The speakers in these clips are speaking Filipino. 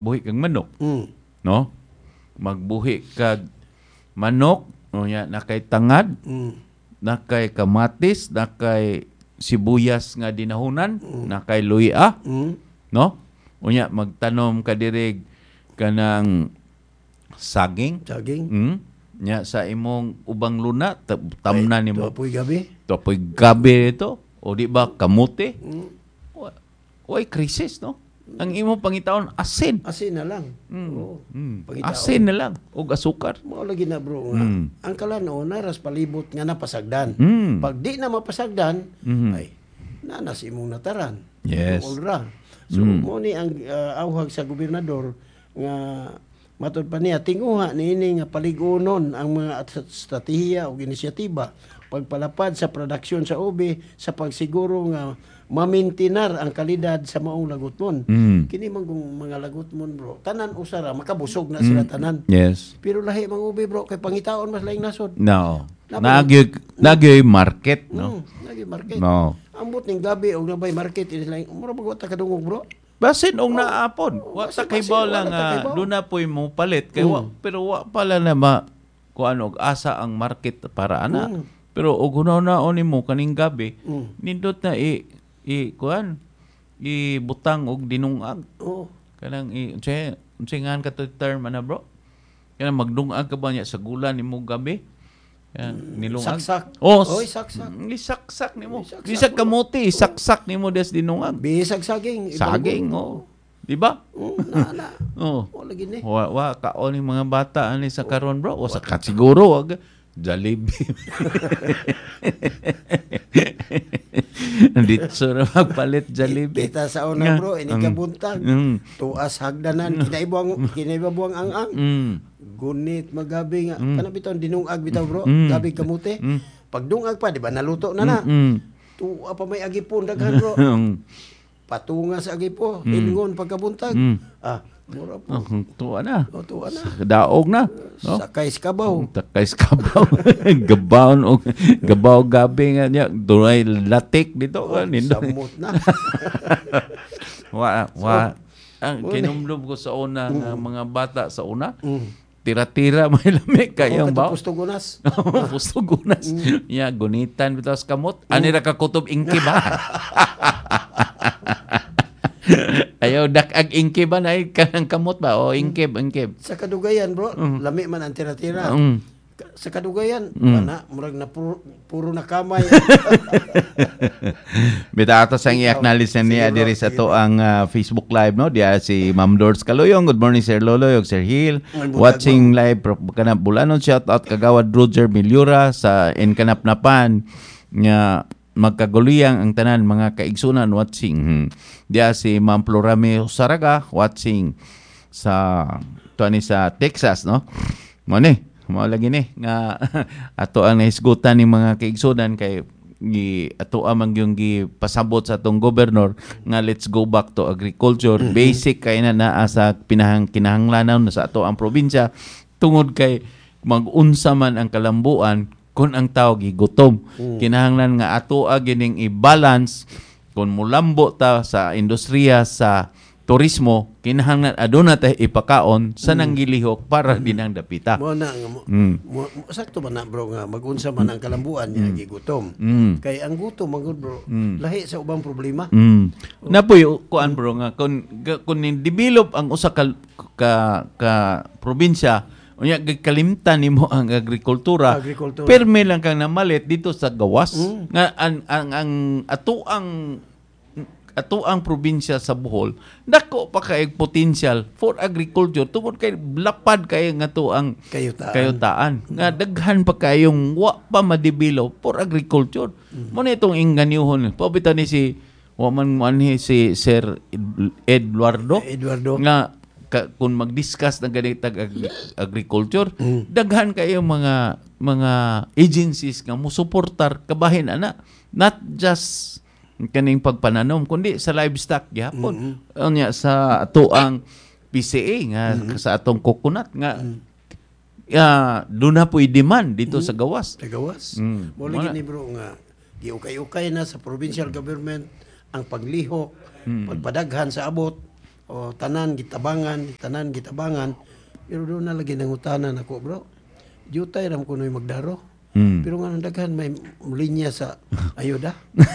buhi kag manok, Mm. no? Magbuhi kag manok, unya nakay tangad, Mm. nakay kamatis, nakay sibuyas nga dinahunan, nakay luya, Mm. no? Unya magtanom ka diri kanang saging, nya sa imong ubang luna tamnan nimo. Tuapoy gabi. Topoy gabi ito o di ba kamote. Why crisis, no? Ang imong pangitaon asin. Asin na lang. Oo. Pangitaon. Asin na lang og asukar. Mao lagi na bro nga. Ang kalano naras palibot nga napasagdan. Mm. Pag di na mapasagdan, Mhm. ay nanas imong nataran. Yes. Ulra. So mo ni ang awhag sa gobernador nga matud pa niya tinguha niini nga paligunon ang mga estratehiya o inisyatiba pagpalapad sa produksyon sa ube sa pagsiguro nga mamintinar ang kalidad sa maong lagutmon. Kini man kung mga lagutmon bro, tanan usara makabusog na sila tanan. Yes. Pero lahi mga ube bro kay pangitaon mas laing nasod. No. Nagyoy market, no? Lagi market. No. Ambot ning gabi og nabay market is laing mura magwata kadungog bro. Basin og naapon. Wa ta kay baw lang luna po'y mo palit kay pero wa pala na kuan og asa ang market para ana. Pero og hunaw-hunaon nimo kaning gabi, nindot na kuan ibutang og dinungag. Kanang unsay ngan ka to term ana bro? Kanang magdungag ka ba niya sa gulan nimo gabi? Nilungag. Saksak. Oy, saksak. Isaksak nimo. Bisag kamote, saksak nimo des dinungag. Bisag saging. Saging, di ba? Na. Wala gini. Wa kaon ni mga bata ani sa karon bro. O sa siguro wag Jollibee. Dito na magpalit Jollibee. Kita sa una bro, ini kabuntag. Tuas hagdanan, kinaibabuang ang-ang. Gunit magabi nga. Kana bitaw dinungag bitaw bro, gabi kamote. Pag dungag pa, di ba naluto na na. Tuwa pa may agipon daghan bro. Patunga sa agipo, ingon pagkabuntag. Mura po. Tuwa na. Tuwa na. Daog na. No? Sakay skabaw. Gabaw gabi nga niya. Dunay latik dito. Samot na. Ang kinumlum ko sa una ng mga bata sa una, tira-tira may lamig kayang baw. Pustugunas. Pustugunas. Gunitan bitaw sa kamot. Ani ra ka kutob ingki ba? Ayaw ag ingke ba na kanang kamot ba o ingkeb. Sa kadugayan bro, lami man ang tira-tira. Sa kadugayan, murag na puro na kamay. Bita ato sang i-acknowledge na niya diri sa to ang Facebook Live, no? Diya si Ma'am Lourdes Caloyong. Good morning Sir Loloy ug Sir Hill. Watching live kanap bulanon, shout out kagawad Roger Milyura sa Enkanapnapan nga magkaguliyang ang tanan mga kaigsunan watching. Diya si Ma'am Florame Saraga watching sa Texas, no? Mo lagi ni nga ato ang nahisgutan ni mga kaigsunan kay ato amang yung pasabot sa atong gobernador nga let's go back to agriculture. Basic kay na naa sa kinahanglanon sa ato ang probinsya tungod kay mag-unsa man ang kalambuan kung ang tao gigutom. Kinahanglan nga ato gining i-balance kung mulambo ta sa industriya sa turismo, kinahanglan aduna tayo ipakaon sa nanggilihok para dinang dapita. Mo na sakto man na bro nga mag-unsa man ang kalambuan niya gigutom. Kay ang gutom magud bro, lahi sa ubang problema. Napoy kuan bro nga kung develop ang usa ka probinsya unya kalimtan nimo ang agrikultura. Perme lang kang namalit dito sa gawas nga ang ato ang probinsya sa Bohol dako pa kay potential for agriculture tungod kay lapad kay nga to ang kayutaan nga daghan pa kayong wa pa ma-develop for agriculture. Mo na itong inganyohon pabitan ni si si Sir Eduardo nga kung mag-discuss ng ganitag agriculture, daghan kayo mga agencies nga musuportar kabahin ana, not just kaning pagpananom kundi sa livestock gyapon. Unya sa ato ang PCA nga sa atong coconut nga doon na po i-demand dito sa gawas. Sa gawas. Muli gini bro nga giukay-ukay na sa provincial government ang paglihok, pagpadaghan sa abot o tanan gitabangan, pero doon na lagi nangutanan ako, bro. Jutay ram ko noy magdaro. Pero nga nang daghan may linya sa ayuda.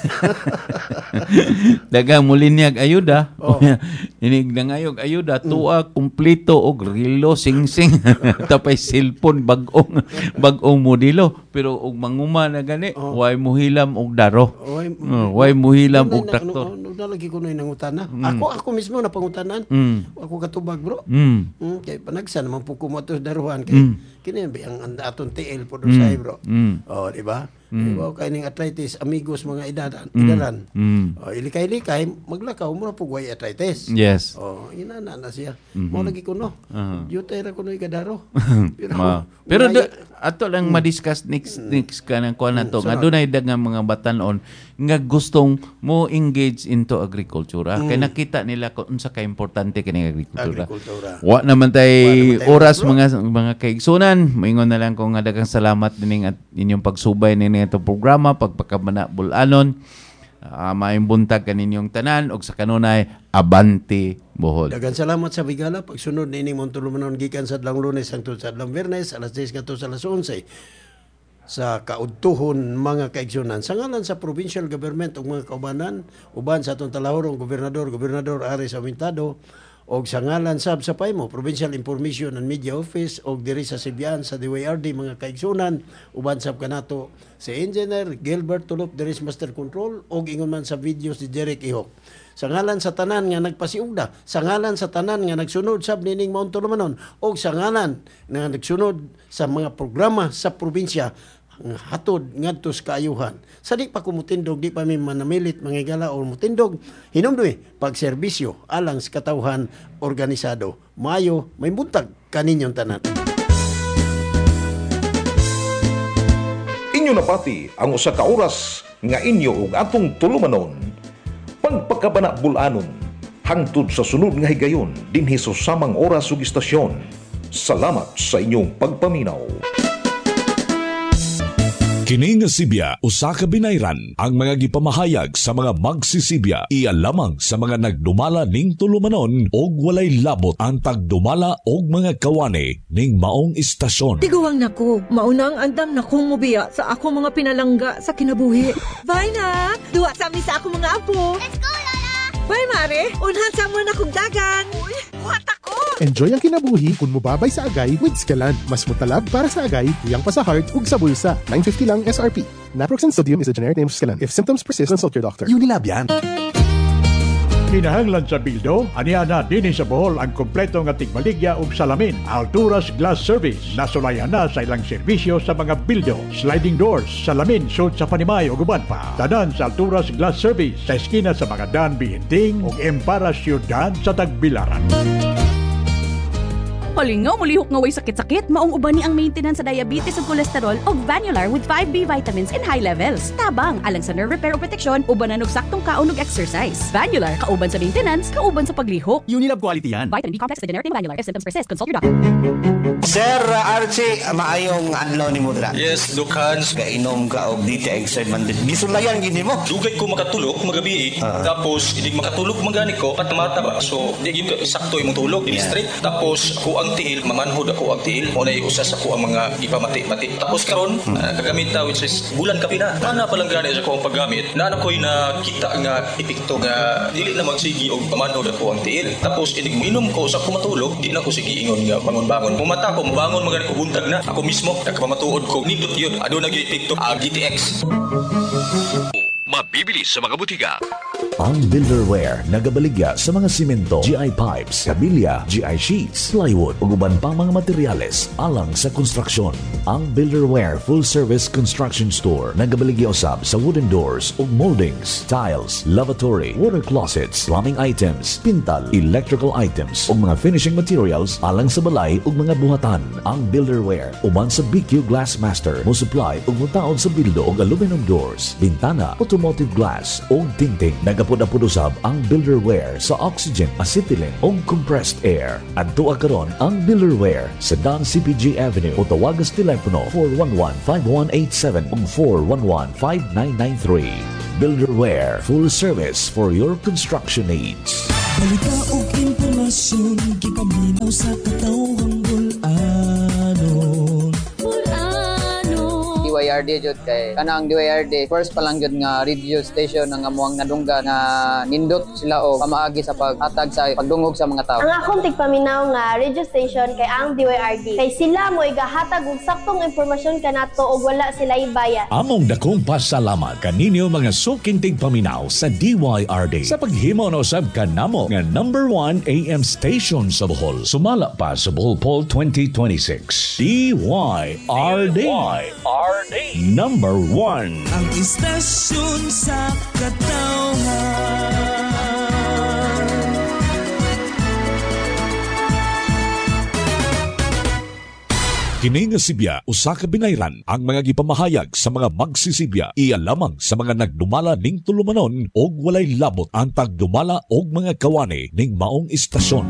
Daghang mulinyag ayuda. Oh. Inig nangayog ayuda tuwa kumpleto og relo sing-sing tapay cellphone bag-ong modelo pero og manguma na gani way muhilam og daro. Way muhilam og traktor. Nalagi ko noy nangutana. Ako mismo na pangutanan. Ako katubag, bro. Kay panagsan man po kumatos daruhan kay kini ang aton TL po do say, bro. Oh, di ba? Diba kay ning arthritis, amigos mga idaran. Ilikay-likay maglakaw mo na pugway arthritis. Yes. Oh, inana na siya. Mo lagi ko no. Jutay ra ko no igadaro. Pero ato lang ma-discuss next kanang kuan nato. Nga dunay daghang mga batan-on nga gustong mo engage into agriculture. Kay nakita nila kung unsa ka importante kini agricultura. Wa naman tay oras mga kaigsunan. Moingon na lang ko nga daghang salamat dining at inyong pagsubay nining itong programa pagpakabana bulanon. Maimbuntag kaninyong tanan og sa kanunay Abante Bohol. Dagan salamat sa bigala pagsunod ni ining montulumanon gikan sa adlong Lunes hangtod sa adlong Biyernes alas 10 ngadto sa alas 11 sa kaudtuhon mga kaigsunan sa ngalan sa provincial government ug mga kaubanan uban sa atong talahorong gobernador Aris Aumentado og sa ngalan sab sa PAIMO Provincial Information and Media Office og diri sa Sibian sa DYRD mga kaigsunan uban sab kanato si Engineer Gilbert Tulop diri sa Master Control og ingon man sa videos ni Derek Ihok. Sa ngalan sa tanan nga nagpasiugda, sa ngalan sa tanan nga nagsunod sab nining Mount Tulumanon og sa ngalan nga nagsunod sa mga programa sa probinsya hatod ngadto sa kaayuhan. Sa di pa kumutindog, di pa mi manamilit mangigala o mutindog, hinumdoy pagserbisyo alang sa katawhan organisado. Maayo may buntag kaninyong tanan. Inyo napati ang usa ka oras nga inyo ug atong tulumanon. Pagpakabana bulanon hangtod sa sunod nga higayon dinhi sa samang oras ug istasyon. Salamat sa inyong pagpaminaw. Kini nga Sibya usa ka binayran ang mga gipamahayag sa mga magsisibya iya lamang sa mga nagdumala ning tulumanon og walay labot ang pagdumala og mga kawani ning maong istasyon. Tiguang nako, maunang andam na kong mubiya sa ako mga pinalangga sa kinabuhi. Bye na! Duwa sa amin sa ako mga apo. Let's go, Lola! Bye, Mare! Unhan sa mo na kong dagan. Uy, what ako? Enjoy ang kinabuhi kung mubabay sa agay with Scalan. Mas mutalab para sa agay, tuyang pa sa heart ug sa bulsa. $9.50 lang SRP. Naproxen sodium is a generic name of Scalan. If symptoms persist, consult your doctor. Unilab yan. Kinahanglan sa bildo, aniana din sa Bohol ang kompleto nga tigbaligya ug salamin. Alturas Glass Service. Nasulayan na sa ilang serbisyo sa mga bildo, sliding doors, salamin, sud sa Panimay ug uban pa. Tanan sa Alturas Glass Service sa eskina sa mga Dan Bihinting ug Empara Ciudad sa Tagbilaran. Palingaw, mulihok nga way sakit-sakit, maong uban ni ang maintenance sa diabetes ug cholesterol og Vanular with 5B vitamins in high levels. Tabang, alang sa nerve repair o protection, uban na saktong kaon ug exercise. Vanular, kauban sa maintenance, kauban sa paglihok. Unilab quality yan. Vitamin B complex na generic ng Vanular. If symptoms persist, consult your doctor. Sir Archie, maayong adlaw ni Mudra. Yes, Lucans. Gainom ka og DTX man din. Gisulayan gini mo. Dugay ko makatulog magabi. Tapos hindi makatulog magani ko katamata ba. So di gyud sakto imong tulog, di straight. Tapos ko ang tiil, mamanhod ako ang tiil. Mo na usas ako ang mga ipamati-mati. Tapos karon kagamit ta which is bulan ka pina. Ana pa lang gani sa ko ang paggamit. Na ko'y nakita nga epekto nga dili na magsigi og pamanhod ako ang tiil. Tapos inig minom ko sa kumatulog, di na ko sige ingon nga bangon-bangon. Pumata ko, bangon magani ko buntag na. Ako mismo nagpamatuod ko nindot yun. Aduna gyud epekto GTX. Mabibili sa mga butika. Ang Builderware nagabaligya sa mga simento, GI pipes, kabilya, GI sheets, plywood ug uban pang mga materyales alang sa konstruksyon. Ang Builderware Full Service Construction Store nagabaligya usab sa wooden doors ug moldings, tiles, lavatory, water closets, plumbing items, pintal, electrical items ug mga finishing materials alang sa balay ug mga buhatan. Ang Builderware uban sa BQ Glass Master mo supply ug mutaod sa bildo ug aluminum doors, bintana, automotive glass ug tingting. Nagapod-apod usab ang Builderware sa oxygen, acetylene ug compressed air. Adto karon ang Builderware sa Dan CPG Avenue o tawagas telepono 411-5187 ug 411-5993. Builderware, full service for your construction needs. Balita ug istasyon gipaminaw sa katawhang bulanon. DYRD jud kay kanang DYRD first pa lang jud nga radio station nga amuang nadungga nga nindot sila og pamaagi sa paghatag sa pagdungog sa mga tao. Ang akong tigpaminaw nga radio station kay ang DYRD kay sila mo igahatag og saktong impormasyon kanato og wala sila ibayad. Among dakong pasalamat kaninyo mga suking tigpaminaw sa DYRD sa paghimo na usab kanamo nga number 1 AM station sa Bohol. Sumala pa sa Bohol Poll 2026. DYRD. Number 1. Ang istasyon sa katawhan. Kini nga Sibya usa ka binayran ang mga gipamahayag sa mga magsisibya iya lamang sa mga nagdumala ning tulumanon og walay labot ang pagdumala og mga kawani ning maong istasyon.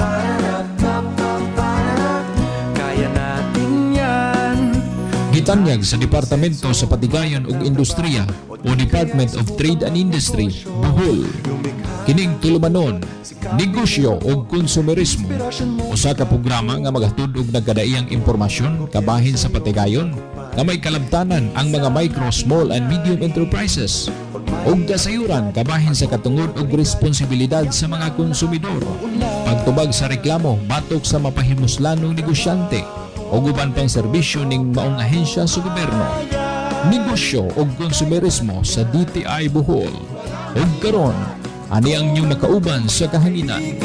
Kaya natin yan. Gitanyag sa Departamento sa Patigayon ug Industriya o Department of Trade and Industry, Bohol. Kining tulumanon, negosyo ug konsumerismo. Usa ka programa nga maghatod og nagkadaiyang impormasyon kabahin sa Patigayon nga may kalabtanan ang mga micro, small and medium enterprises ug kasayuran kabahin sa katungod og responsibilidad sa mga konsumidor. Pagtubag sa reklamo batok sa mapahimuslanong negosyante o uban pang serbisyo ning maong ahensya sa gobyerno. Negosyo o konsumerismo sa DTI Bohol. O karon, ani ang inyong makauban sa kahanginan.